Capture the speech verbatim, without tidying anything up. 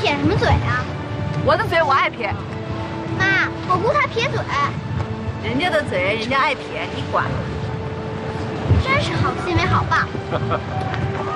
撇什么嘴啊？ 我的嘴我爱撇。 妈，我姑她撇嘴。 人家的嘴人家爱撇，你管？ 真是好心没好报。